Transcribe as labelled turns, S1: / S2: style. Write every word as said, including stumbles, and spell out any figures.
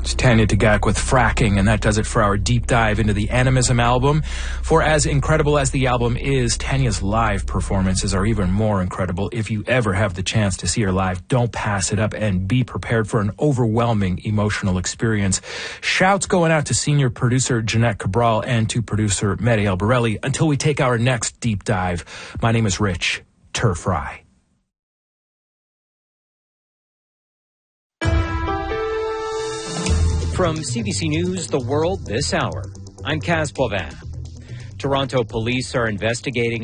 S1: It's Tanya Tagaq with Fracking, and that does it for our deep dive into the Animism album. For as incredible as the album is, Tanya's live performances are even more incredible. If you ever have the chance to see her live, don't pass it up and be prepared for an overwhelming emotional experience. Shouts going out to senior producer Jeanette Cabral and to producer Mehdi Albarelli. Until we take our next deep dive, my name is Rich Turfry.
S2: From C B C News, The World This Hour, I'm Kaz Pavan. Toronto police are investigating